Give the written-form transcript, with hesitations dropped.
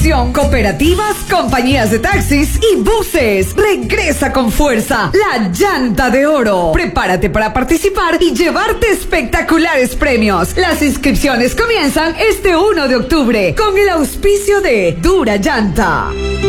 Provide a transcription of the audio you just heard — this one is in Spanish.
construcción, cooperativas, compañías de taxis y buses. Regresa con fuerza la Llanta de Oro. Prepárate para participar y llevarte espectaculares premios. Las inscripciones comienzan este 1 de octubre con el auspicio de Dura Llanta.